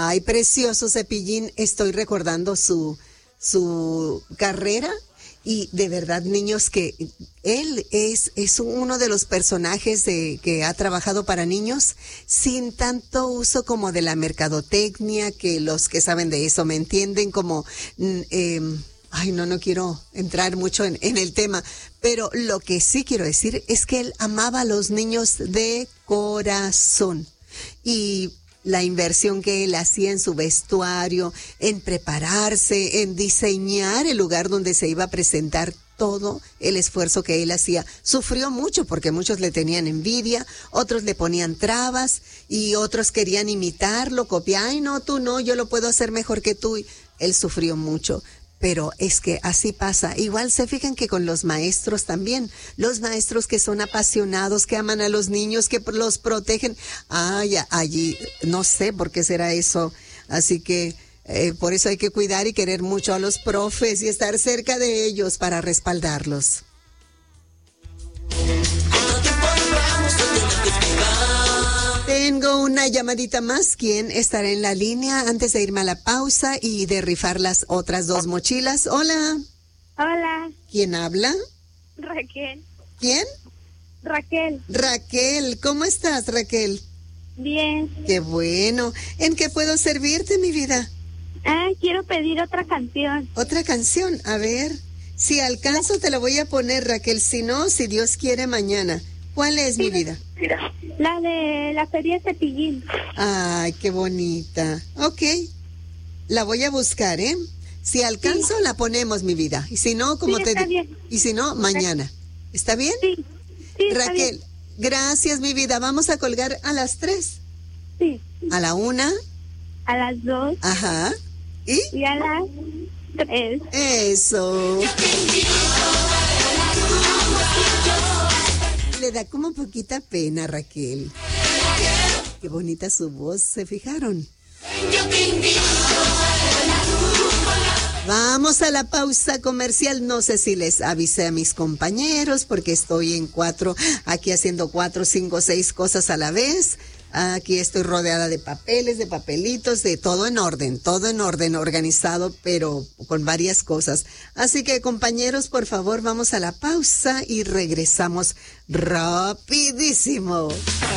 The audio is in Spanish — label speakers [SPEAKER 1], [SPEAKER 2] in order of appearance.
[SPEAKER 1] Ay, precioso Cepillín. Estoy recordando su carrera. Y de verdad, niños, que él es uno de los personajes que ha trabajado para niños sin tanto uso como de la mercadotecnia, que los que saben de eso me entienden como... no quiero entrar mucho en el tema, pero lo que sí quiero decir es que él amaba a los niños de corazón. Y la inversión que él hacía en su vestuario, en prepararse, en diseñar el lugar donde se iba a presentar, todo el esfuerzo que él hacía. Sufrió mucho porque muchos le tenían envidia, otros le ponían trabas y otros querían imitarlo, copiar. Ay, no, tú no, yo lo puedo hacer mejor que tú. Él sufrió mucho. Pero es que así pasa. Igual se fijan que con los maestros también. Los maestros que son apasionados, que aman a los niños, que los protegen. Ay, allí no sé por qué será eso. Así que por eso hay que cuidar y querer mucho a los profes y estar cerca de ellos para respaldarlos. Tengo una llamadita más. ¿Quién estará en la línea antes de irme a la pausa y de rifar las otras 2 mochilas? Hola.
[SPEAKER 2] Hola.
[SPEAKER 1] ¿Quién habla?
[SPEAKER 2] Raquel.
[SPEAKER 1] ¿Quién?
[SPEAKER 2] Raquel.
[SPEAKER 1] Raquel. ¿Cómo estás, Raquel?
[SPEAKER 2] Bien.
[SPEAKER 1] Qué bueno. ¿En qué puedo servirte, mi vida?
[SPEAKER 2] Quiero pedir otra canción.
[SPEAKER 1] ¿Otra canción? A ver. Si alcanzo te la voy a poner, Raquel. Si no, si Dios quiere, mañana. ¿Cuál es, mi vida?
[SPEAKER 2] La de la Feria Cepillín.
[SPEAKER 1] Ay, qué bonita. Ok. La voy a buscar, ¿eh? Si alcanzo, la ponemos, mi vida. Y si no, como te digo. Y si no, mañana. ¿Está bien?
[SPEAKER 2] Sí.
[SPEAKER 1] Raquel, gracias, mi vida. Vamos a colgar a las 3.
[SPEAKER 2] Sí.
[SPEAKER 1] A la 1.
[SPEAKER 2] A las 2.
[SPEAKER 1] Ajá.
[SPEAKER 2] Y a las 3.
[SPEAKER 1] Eso. Le da como poquita pena, Raquel. Qué bonita su voz, ¿se fijaron? Vamos a la pausa comercial. No sé si les avisé a mis compañeros porque estoy aquí haciendo 4, 5, 6 cosas a la vez. Aquí estoy rodeada de papeles, de papelitos, de todo en orden, organizado, pero con varias cosas. Así que, compañeros, por favor, vamos a la pausa y regresamos rapidísimo.